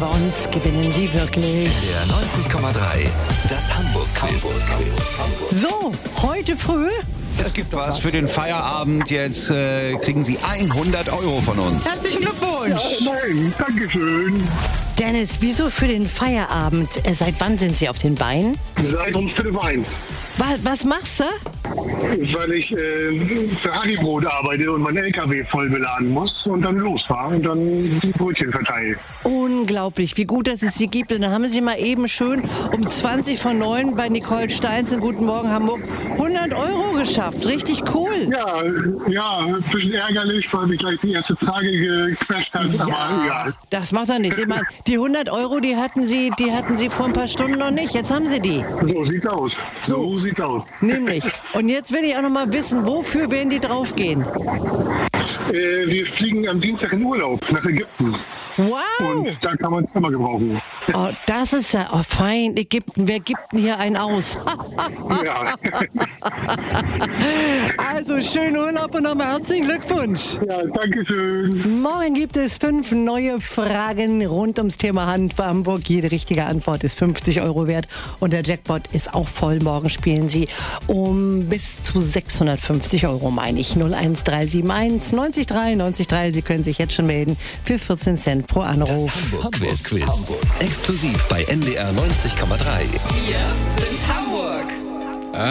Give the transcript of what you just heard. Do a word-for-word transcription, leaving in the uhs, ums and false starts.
bei uns gewinnen Sie wirklich. Der neunzig Komma drei, das Hamburg-Quiz. So, heute früh. Es gibt was für den Feierabend. Jetzt äh, kriegen Sie hundert Euro von uns. Herzlichen Glückwunsch. Nein, dankeschön. Dennis, wieso für den Feierabend? Äh, Seit wann sind Sie auf den Beinen? Seit um Viertel vor eins. Was, was machst du? Weil ich äh, für Haribrot arbeite und meinen L K W voll beladen muss und dann losfahre und dann die Brötchen verteile. Unglaublich, wie gut, dass es Sie gibt. Und dann haben Sie mal eben schön um zwanzig vor neun bei Nicole Steins in Guten Morgen Hamburg hundert Euro geschafft. Richtig cool. Ja, ja, ein bisschen ärgerlich, weil mich gleich die erste Frage gequetscht hat, aber egal. Das macht doch nichts. Ich meine, die hundert Euro, die hatten Sie, die hatten Sie vor ein paar Stunden noch nicht. Jetzt haben Sie die. So sieht's aus. So, sieht's aus. Nämlich. Und jetzt will ich auch noch mal wissen, wofür werden die draufgehen? Äh, wir fliegen am Dienstag in Urlaub nach Ägypten. Wow! Und da kann man es immer gebrauchen. Oh, das ist ja oh, fein. Ägypten, wer gibt denn hier einen aus? Ja. Also, schönen Urlaub und nochmal herzlichen Glückwunsch. Ja, danke schön. Morgen gibt es fünf neue Fragen rund ums Thema Hand für Hamburg. Jede richtige Antwort ist fünfzig Euro wert und der Jackpot ist auch voll. Morgen spielen Sie um bis zu sechshundertfünfzig Euro, meine ich. null eins drei sieben eins neunzig drei neunzig drei. Sie können sich jetzt schon melden für vierzehn Cent pro Anruf. Das Hamburg-Quiz. Hamburg. Exklusiv bei N D R neunzig Komma drei. Wir sind Hamburg.